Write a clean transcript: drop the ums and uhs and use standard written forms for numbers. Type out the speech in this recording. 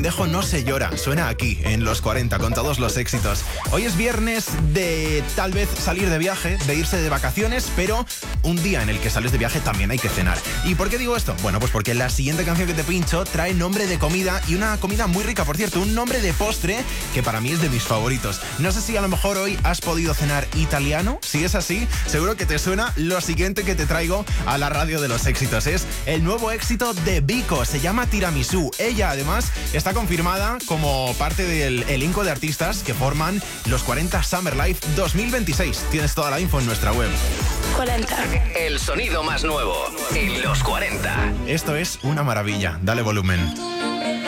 pendejo no se llora. Suena aquí, en los 40, con todos los éxitos. Hoy es viernes de tal vez salir de viaje, de irse de vacaciones, pero un día en el que sales de viaje también hay que cenar. ¿Y por qué digo esto? Bueno, pues porque la siguiente canción que te pincho trae nombre de comida y una comida muy rica, por cierto, un nombre de postre que para mí es de mis favoritos. No sé si a lo mejor hoy has podido cenar italiano. Si es así, seguro que te suena lo siguiente que te traigo a la radio de los éxitos. Es el nuevo éxito de Vico, se llama Tiramisú. Ella además está confirmada como parte del elenco de artistas que forman los 40 Summer Life 2026. Tienes toda la info en nuestra web. 40. El sonido más nuevo en los 40. Esto es una maravilla. Dale volumen.